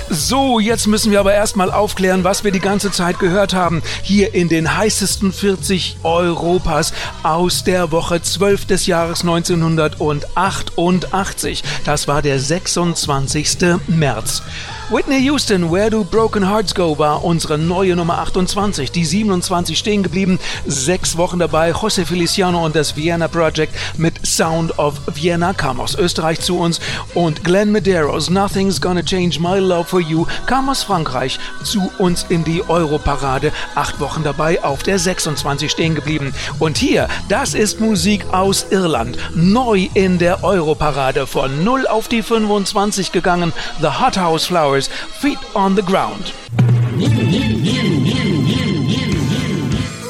So, jetzt müssen wir aber erstmal aufklären, was wir die ganze Zeit gehört haben. Hier in den heißesten 40 Europas aus der Woche 12 des Jahres 1988. Das war der 26. März. Whitney Houston, Where Do Broken Hearts Go, war unsere neue Nummer 28. Die 27 stehen geblieben. 6 Wochen dabei. José Feliciano und das Vienna Project mit Sound of Vienna kam aus Österreich zu uns. Und Glenn Medeiros, Nothing's Gonna Change My Love for You, kam aus Frankreich zu uns in die Europarade. 8 Wochen dabei, auf der 26 stehen geblieben. Und hier, das ist Musik aus Irland. Neu in der Europarade. Von 0 auf die 25 gegangen. The Hot House Flowers, Feet on the Ground.